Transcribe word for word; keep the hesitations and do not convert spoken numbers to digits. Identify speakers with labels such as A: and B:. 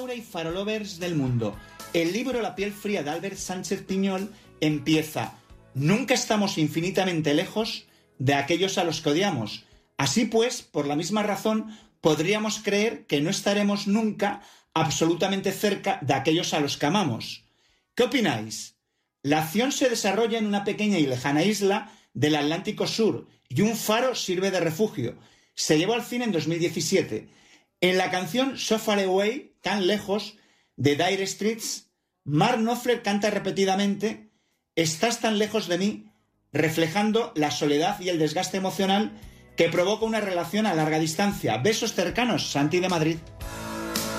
A: Laura y farolovers del mundo, el libro La piel fría de Albert Sánchez Piñol empieza: nunca estamos infinitamente lejos de aquellos a los que odiamos. Así pues, por la misma razón, podríamos creer que no estaremos nunca absolutamente cerca de aquellos a los que amamos. ¿Qué opináis? La acción se desarrolla en una pequeña y lejana isla del Atlántico Sur y un faro sirve de refugio. Se llevó al cine en dos mil diecisiete. En la canción So Far Away, tan lejos, de Dire Straits, Mark Knopfler canta repetidamente: estás tan lejos de mí, reflejando la soledad y el desgaste emocional que provoca una relación a larga distancia. Besos cercanos, Santi de Madrid.